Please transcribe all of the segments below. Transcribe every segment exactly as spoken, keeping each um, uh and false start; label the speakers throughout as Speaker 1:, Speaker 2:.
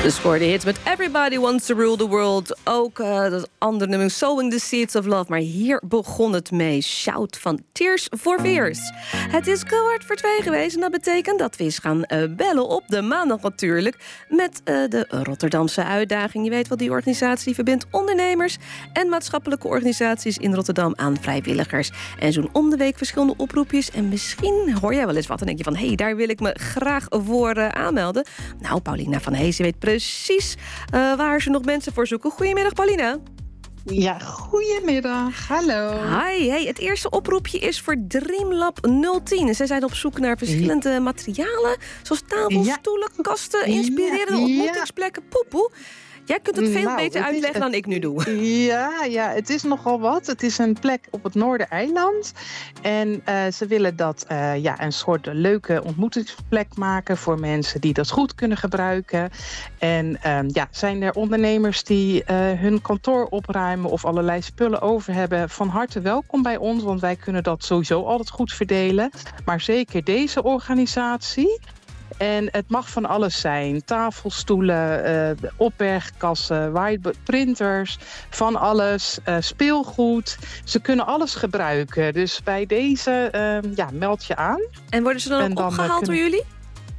Speaker 1: De scoorde hits met Everybody Wants to Rule the World. Ook uh, dat andere nummer, Sowing the Seeds of Love. Maar hier begon het mee. Shout van Tears for Fears. Het is kwart voor twee geweest en dat betekent dat we eens gaan uh, bellen op de maandag natuurlijk. Met uh, de Rotterdamse uitdaging. Je weet wat die organisatie verbindt ondernemers en maatschappelijke organisaties in Rotterdam aan vrijwilligers. En zo'n om de week verschillende oproepjes. En misschien hoor jij wel eens wat en denk je van, hé, hey, daar wil ik me graag voor uh, aanmelden. Nou, Paulina van Hees weet precies uh, waar ze nog mensen voor zoeken. Goedemiddag, Paulina.
Speaker 2: Ja, goedemiddag. Hallo.
Speaker 1: Hi, hey, het eerste oproepje is voor Dreamlab nul tien. En zij zijn op zoek naar verschillende ja. materialen, zoals tafels, ja. stoelen, kasten, inspirerende ja. ontmoetingsplekken. Poepoe. Jij kunt het veel nou, beter het uitleggen is, dan ik nu doe.
Speaker 2: Ja, ja, het is nogal wat. Het is een plek op het Noordereiland. En uh, ze willen dat uh, ja, een soort leuke ontmoetingsplek maken voor mensen die dat goed kunnen gebruiken. En uh, ja, zijn er ondernemers die uh, hun kantoor opruimen of allerlei spullen over hebben, van harte welkom bij ons, want wij kunnen dat sowieso altijd goed verdelen. Maar zeker deze organisatie. En het mag van alles zijn. Tafelstoelen, uh, opbergkassen, whiteboard, printers, van alles. Uh, speelgoed. Ze kunnen alles gebruiken. Dus bij deze uh, ja, meld je aan.
Speaker 1: En worden ze dan ook dan, opgehaald uh, kunnen... door jullie?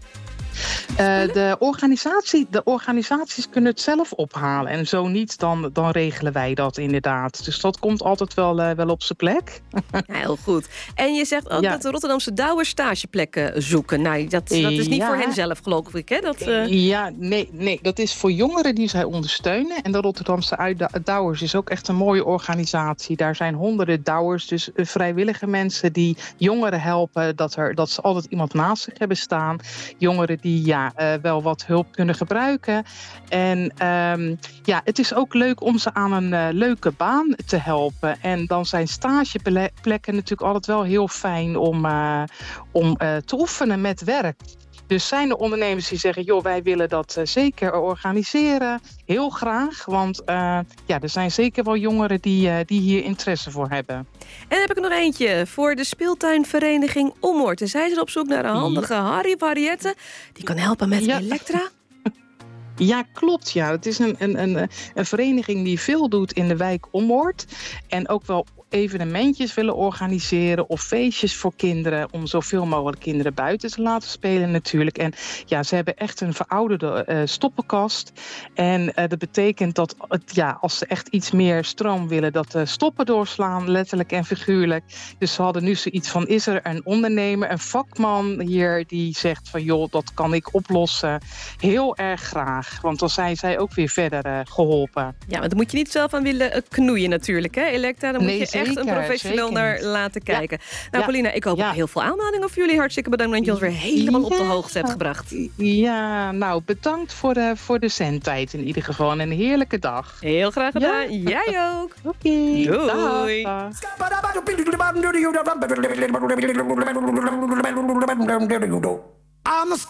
Speaker 2: Uh, de, organisatie, de organisaties kunnen het zelf ophalen. En zo niet, dan, dan regelen wij dat inderdaad. Dus dat komt altijd wel, uh, wel op zijn plek.
Speaker 1: Ja, heel goed. En je zegt ook ja. dat de Rotterdamse Douwers stageplekken zoeken. Nou, dat, dat is niet ja. voor hen zelf, geloof ik, hè? Dat, uh...
Speaker 2: Ja, nee, nee, dat is voor jongeren die zij ondersteunen. En de Rotterdamse Douwers is ook echt een mooie organisatie. Daar zijn honderden douwers, dus vrijwillige mensen die jongeren helpen. Dat, er, dat ze altijd iemand naast zich hebben staan. Jongeren die ja, uh, wel wat hulp kunnen gebruiken. En um, ja, het is ook leuk om ze aan een uh, leuke baan te helpen. En dan zijn stageplekken natuurlijk altijd wel heel fijn om, uh, om uh, te oefenen met werk. Dus zijn er ondernemers die zeggen, joh, wij willen dat uh, zeker organiseren. Heel graag, want uh, ja, er zijn zeker wel jongeren die, uh, die hier interesse voor hebben.
Speaker 1: En dan heb ik er nog eentje voor de speeltuinvereniging Ommoord. En zij zijn op zoek naar een handige ja. Harry Variette. Die kan helpen met ja. Elektra.
Speaker 2: Ja, klopt. Ja. Het is een, een, een, een vereniging die veel doet in de wijk Ommoord. En ook wel evenementjes willen organiseren of feestjes voor kinderen, om zoveel mogelijk kinderen buiten te laten spelen natuurlijk. En ja, ze hebben echt een verouderde uh, stoppenkast. En uh, dat betekent dat het, ja, als ze echt iets meer stroom willen, dat de stoppen doorslaan, letterlijk en figuurlijk. Dus ze hadden nu zoiets van, is er een ondernemer, een vakman hier die zegt van, joh, dat kan ik oplossen. Heel erg graag, want dan zijn zij ook weer verder uh, geholpen.
Speaker 1: Ja, maar dan moet je niet zelf aan willen knoeien natuurlijk, hè, Elektra? Dan moet nee, je echt zeker, een professioneel naar laten kijken. Ja. Nou, ja. Paulina, ik hoop ja. op heel veel aanmeldingen voor jullie. Hartstikke bedankt dat je ons weer helemaal ja. op de hoogte hebt gebracht.
Speaker 2: Ja, nou, bedankt voor de, voor de zendtijd in ieder geval. En een heerlijke dag.
Speaker 1: Heel graag gedaan. Ja. Jij ook.
Speaker 2: Oké. Okay.
Speaker 1: Doei.
Speaker 2: Dag.